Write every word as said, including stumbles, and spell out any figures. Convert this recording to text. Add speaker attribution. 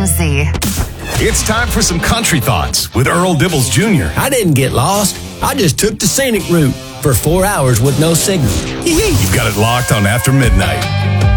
Speaker 1: M C.
Speaker 2: It's time for some country thoughts with Earl Dibbles Junior
Speaker 3: I didn't get lost. I just took the scenic route for four hours with no signal.
Speaker 2: You've got it locked on After Midnight.